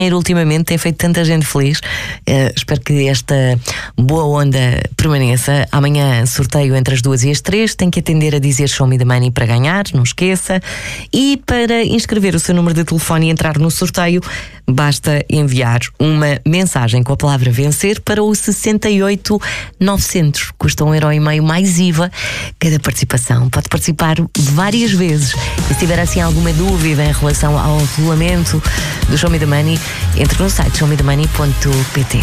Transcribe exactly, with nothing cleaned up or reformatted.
ultimamente tem feito tanta gente feliz. Uh, espero que esta boa onda permaneça. Amanhã sorteio entre as duas e as três. Tem que atender a dizer Show Me the Money para ganhar, não esqueça. E para inscrever o seu número de telefone e entrar no sorteio, basta enviar uma mensagem com a palavra vencer para o sessenta e oito novecentos. Custa um euro e meio mais I V A cada participação. Pode participar várias vezes. E se tiver assim alguma dúvida em relação ao regulamento do Show Me the Money, entre no site show me the money ponto pt.